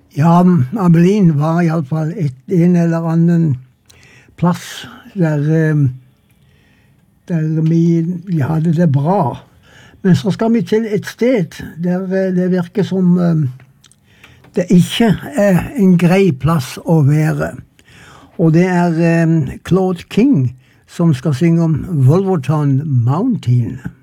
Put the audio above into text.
Ja, Aberdeen var i alle fall en eller annen plass der vi hadde det bra. Men så skal vi til et sted der det virker som det ikke er en grei plass å være. Og det er Claude King som skal synge om Wolverton Mountain.